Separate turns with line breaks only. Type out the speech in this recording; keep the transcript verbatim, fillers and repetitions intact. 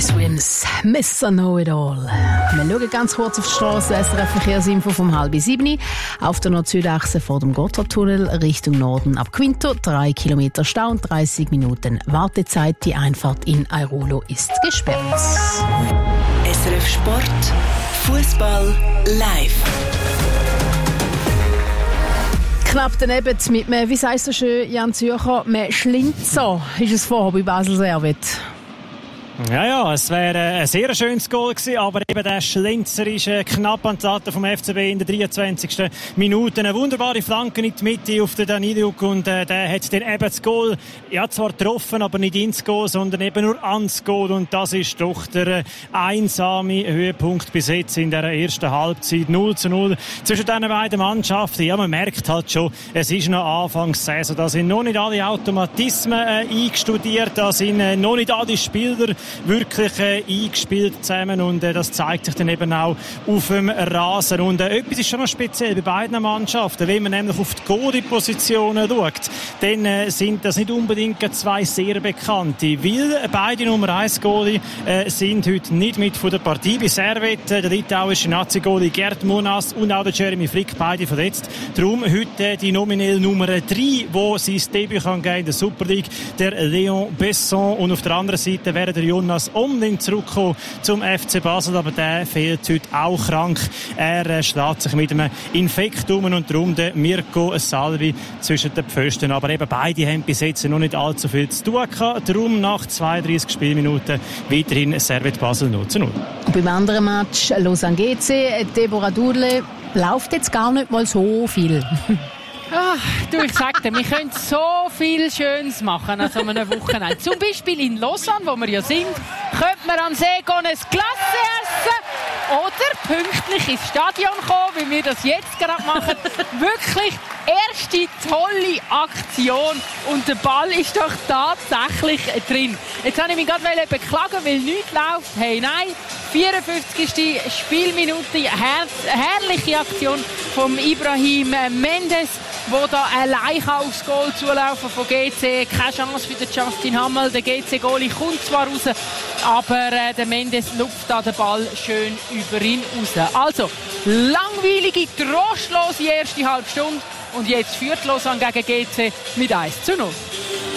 Travis Wims, Mister Know-It-All. Wir schauen ganz kurz auf die Straße, S R F Verkehrsinfo vom halb sieben. Auf der Nord-Süd-Achse vor dem Gotthardtunnel Richtung Norden ab Quinto. Drei Kilometer Stau und dreißig Minuten Wartezeit. Die Einfahrt in Airolo ist gesperrt.
S R F Sport, Fußball live.
Knapp daneben mit einem, wie sagst du schön, Jan Zürcher, einem Schlinzer ist es vorher bei Basel Servet.
Ja, ja, es wäre ein sehr schönes Goal gewesen, aber eben der Schlenzer ist knapp an die Latte vom F C B in der dreiundzwanzigsten Minute. Eine wunderbare Flanke in die Mitte auf den Daniluk und äh, der hat dann eben das Goal, ja zwar getroffen, aber nicht ins Goal, sondern eben nur ans Goal und das ist doch der äh, einsame Höhepunkt bis jetzt in der ersten Halbzeit. null zu null zwischen diesen beiden Mannschaften. Ja, man merkt halt schon, es ist noch Anfangssaison, da sind noch nicht alle Automatismen äh, eingestudiert, da sind äh, noch nicht alle Spieler wirklich äh, eingespielt zusammen und äh, das zeigt sich dann eben auch auf dem Rasen. Und äh, etwas ist schon noch speziell bei beiden Mannschaften. Wenn man nämlich auf die Goalie-Positionen schaut, dann äh, sind das nicht unbedingt zwei sehr bekannte, weil beide Nummer eins Goalie äh, sind heute nicht mit von der Partie. Bei Servet, äh, der litauische Nazi-Goalie Gerd Munas und auch der Jeremy Frick, beide verletzt. Darum heute äh, die nominell Nummer drei, wo sein Debüt kann geben in der Super League, der Léon Besson. Und auf der anderen Seite wäre der Jonas Omlin zurückgekommen zum F C Basel, aber der fehlt heute auch krank. Er äh, schlägt sich mit einem Infekt um und darum der Mirko Salvi zwischen den Pfosten. Aber eben beide haben bis jetzt noch nicht allzu viel zu tun gehabt. Darum nach zweiunddreißig Spielminuten weiterhin Servet Basel null zu null.
Und beim anderen Match Lausanne G C, Deborah Dudle, läuft jetzt gar nicht mal so viel.
Ach, du, ich sag dir, wir können so viel Schönes machen an so einem Wochenende. Zum Beispiel in Lausanne, wo wir ja sind, könnte man am See gehen, ein Glasse essen oder pünktlich ins Stadion kommen, wie wir das jetzt gerade machen. Wirklich erste tolle Aktion und der Ball ist doch tatsächlich drin. Jetzt wollte ich mich gerade beklagen, weil nichts läuft. Hey, nein, vierundfünfzigste Spielminute, her- herrliche Aktion von Ibrahim Mendes, wo da allein aufs Goal zulaufen von G C. Keine Chance für den Justin Hammel. Der G C-Goalie kommt zwar raus, aber äh, der Mendes lupft da den Ball schön über ihn raus. Also, langweilige, trostlose erste halbe Stunde. Und jetzt führt Lausanne gegen G C mit eins zu null.